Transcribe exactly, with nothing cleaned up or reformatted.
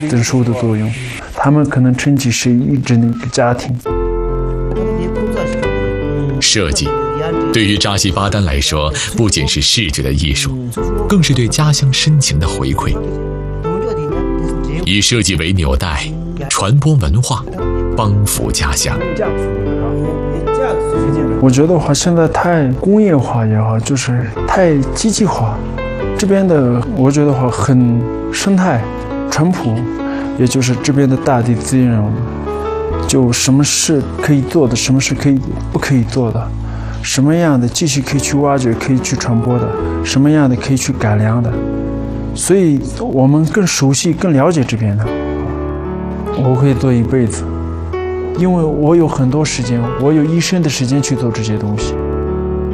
增收的作用，他们可能撑起是一整个家庭。 设计对于扎西巴丹来说，不仅是视觉的艺术，更是对家乡深情的回馈。以设计为纽带，传播文化，帮扶家乡。 我觉得话现在太工业化也好，就是太机器化，这边的我觉得话很生态淳朴，也就是这边的大地资源，就什么是可以做的，什么是可以不可以做的，什么样的继续可以去挖掘，可以去传播的，什么样的可以去改良的，所以我们更熟悉更了解这边的。我可以做一辈子，因为我有很多时间，我有一生的时间去做这些东西。